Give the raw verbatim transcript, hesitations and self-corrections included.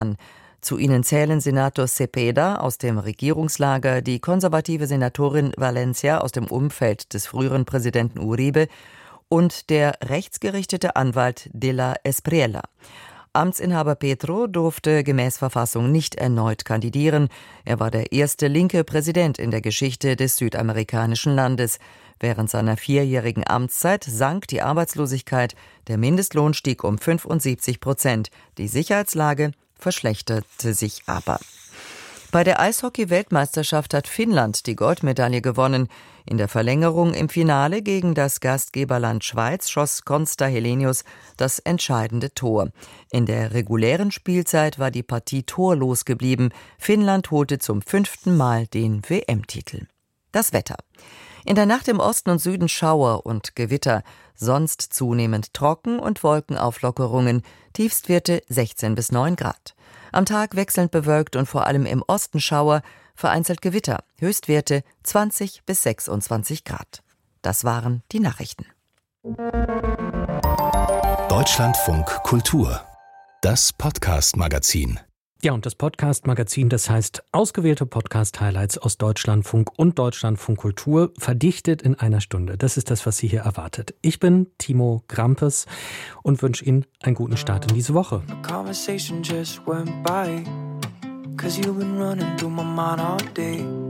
an. Zu ihnen zählen Senator Cepeda aus dem Regierungslager, die konservative Senatorin Valencia aus dem Umfeld des früheren Präsidenten Uribe und der rechtsgerichtete Anwalt de la Espriella. Amtsinhaber Petro durfte gemäß Verfassung nicht erneut kandidieren. Er war der erste linke Präsident in der Geschichte des südamerikanischen Landes. Während seiner vierjährigen Amtszeit sank die Arbeitslosigkeit, der Mindestlohn stieg um fünfundsiebzig Prozent. Die Sicherheitslage verschlechterte sich aber. Bei der Eishockey-Weltmeisterschaft hat Finnland die Goldmedaille gewonnen. In der Verlängerung im Finale gegen das Gastgeberland Schweiz schoss Konsta Helenius das entscheidende Tor. In der regulären Spielzeit war die Partie torlos geblieben. Finnland holte zum fünften Mal den W M-Titel. Das Wetter. In der Nacht im Osten und Süden Schauer und Gewitter, sonst zunehmend trocken und Wolkenauflockerungen, Tiefstwerte sechzehn bis neun Grad. Am Tag wechselnd bewölkt und vor allem im Osten Schauer, vereinzelt Gewitter, Höchstwerte zwanzig bis sechsundzwanzig Grad. Das waren die Nachrichten. Deutschlandfunk Kultur, das Podcast-Magazin. Ja, und das Podcast-Magazin, das heißt ausgewählte Podcast-Highlights aus Deutschlandfunk und Deutschlandfunk Kultur, verdichtet in einer Stunde. Das ist das, was Sie hier erwartet. Ich bin Timo Grampes und wünsche Ihnen einen guten Start in diese Woche. Conversation just went by, 'cause you've been running through my mind all day.